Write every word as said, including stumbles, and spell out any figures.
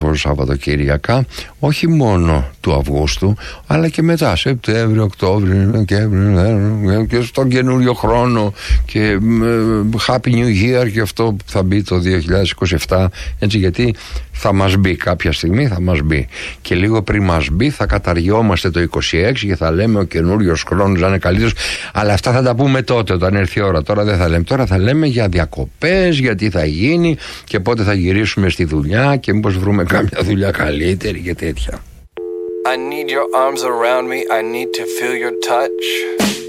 Σαββατοκύριακα, όχι μόνο του Αυγούστου, αλλά και μετά, Σεπτέμβριο, Οκτώβριο και στον καινούριο χρόνο και Happy New Year και αυτό που θα μπει το δύο χιλιάδες είκοσι επτά, έτσι, γιατί θα μας μπει κάποια στιγμή, θα μας μπει. Και λίγο πριν μας μπει θα καταργιόμαστε το είκοσι έξι και θα λέμε ο καινούριος χρόνος να είναι καλύτερος. Αλλά αυτά θα τα πούμε τότε, όταν έρθει η ώρα. Τώρα δεν θα λέμε. Τώρα θα λέμε για διακοπές, για τι θα γίνει και πότε θα γυρίσουμε στη δουλειά και μήπως βρούμε κάμια δουλειά καλύτερη και τέτοια. I need your arms around me, I need to feel your touch.